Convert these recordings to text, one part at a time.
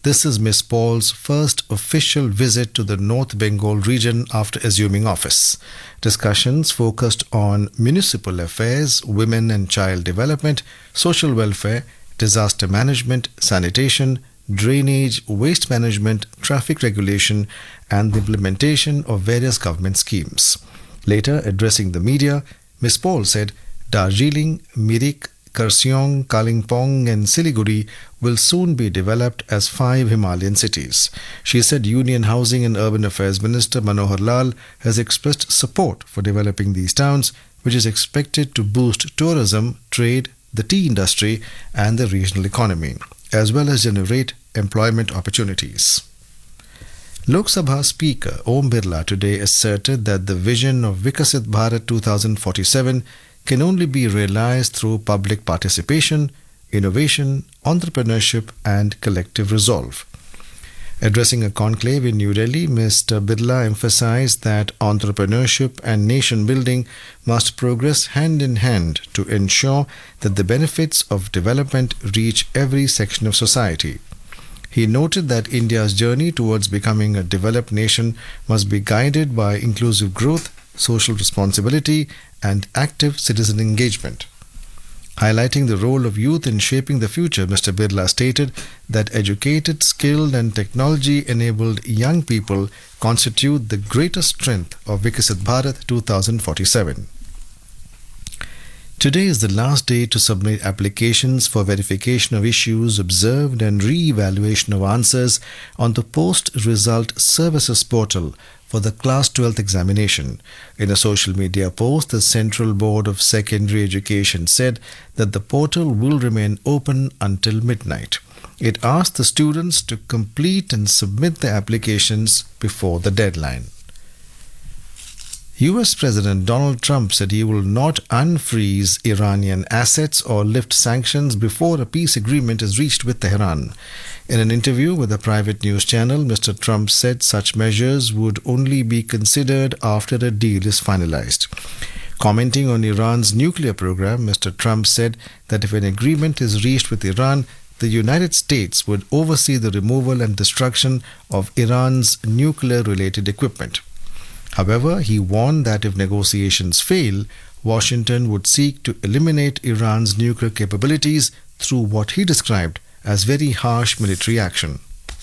This is Ms. Paul's first official visit to the North Bengal region after assuming office. Discussions focused on municipal affairs, women and child development, social welfare, disaster management, sanitation, drainage, waste management, traffic regulation, and the implementation of various government schemes. Later, addressing the media, Ms. Paul said Darjeeling, Mirik, Kurseong, Kalimpong and Siliguri will soon be developed as 5 Himalayan cities. She said Union Housing and Urban Affairs Minister Manohar Lal has expressed support for developing these towns, which is expected to boost tourism, trade, the tea industry and the regional economy, as well as generate employment opportunities. Lok Sabha Speaker Om Birla today asserted that the vision of Vikasit Bharat 2047 can only be realized through public participation, innovation, entrepreneurship and collective resolve. Addressing a conclave in New Delhi, Mr. Birla emphasized that entrepreneurship and nation building must progress hand in hand to ensure that the benefits of development reach every section of society. He noted that India's journey towards becoming a developed nation must be guided by inclusive growth, social responsibility, and active citizen engagement. Highlighting the role of youth in shaping the future, Mr. Birla stated that educated, skilled, and technology-enabled young people constitute the greatest strength of Vikasit Bharat 2047. Today is the last day to submit applications for verification of issues observed and re-evaluation of answers on the post-result services portal for the Class 12th examination. In a social media post, the Central Board of Secondary Education said that the portal will remain open until midnight. It asked the students to complete and submit their applications before the deadline. US President Donald Trump said he will not unfreeze Iranian assets or lift sanctions before a peace agreement is reached with Tehran. In an interview with a private news channel, Mr. Trump said such measures would only be considered after a deal is finalized. Commenting on Iran's nuclear program, Mr. Trump said that if an agreement is reached with Iran, the United States would oversee the removal and destruction of Iran's nuclear-related equipment. However, he warned that if negotiations fail, Washington would seek to eliminate Iran's nuclear capabilities through what he described as very harsh military action.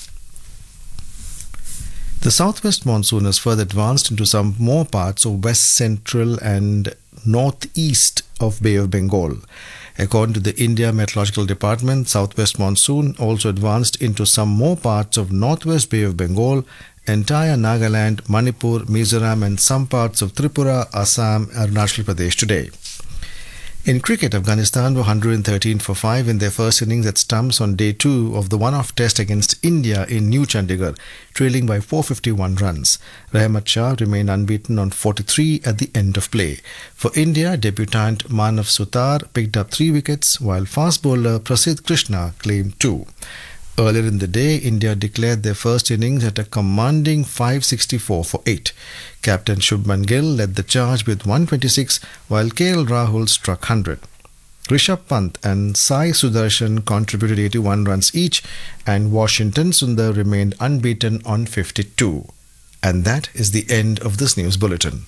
The southwest monsoon has further advanced into some more parts of west central and northeast of Bay of Bengal. According to the India Meteorological Department, southwest monsoon also advanced into some more parts of northwest Bay of Bengal, entire Nagaland, Manipur, Mizoram and some parts of Tripura, Assam, Arunachal Pradesh today. In cricket, Afghanistan were 113 for 5 in their first innings at stumps on day 2 of the one-off test against India in New Chandigarh, trailing by 451 runs. Rahmat Shah remained unbeaten on 43 at the end of play. For India, debutant Manav Sutar picked up 3 wickets, while fast bowler Prasidh Krishna claimed 2. Earlier in the day, India declared their first innings at a commanding 564 for 8. Captain Shubman Gill led the charge with 126, while KL Rahul struck 100. Rishabh Pant and Sai Sudarshan contributed 81 runs each, and Washington Sundar remained unbeaten on 52. And that is the end of this news bulletin.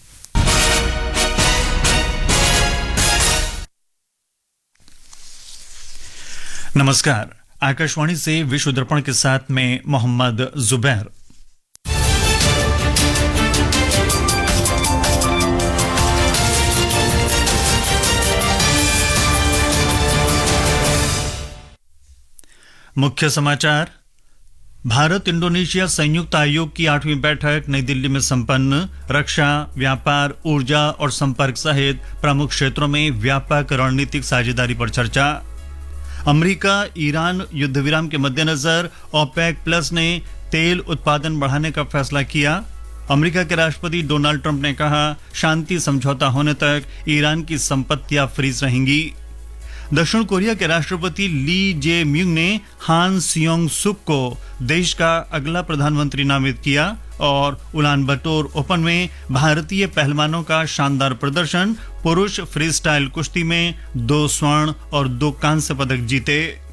नमस्कार, आकाशवाणी से विश्व दर्पण के साथ में मोहम्मद जुबैर। मुख्य समाचार। Bharat Indonesia संयुक्त आयोग की 8वीं बैठक नई दिल्ली में संपन्न। रक्षा, व्यापार, ऊर्जा और संपर्क सहित प्रमुख क्षेत्रों में व्यापक रणनीतिक साझेदारी पर चर्चा। अमेरिका ईरान युद्ध विराम के मद्देनजर ओपेक प्लस ने तेल उत्पादन बढ़ाने का फैसला किया। अमेरिका के राष्ट्रपति डोनाल्ड ट्रंप ने कहा, शांति समझौता होने तक ईरान की संपत्तियां फ्रीज रहेंगी। दक्षिण कोरिया के राष्ट्रपति ली जे म्यूंग ने हान सियोंग सुक को देश का अगला प्रधानमंत्री नामित किया और उलानबटोर ओपन में भारतीय पहलवानों का शानदार प्रदर्शन। पुरुष फ्रीस्टाइल कुश्ती में 2 स्वर्ण और 2 कांस्य पदक जीते।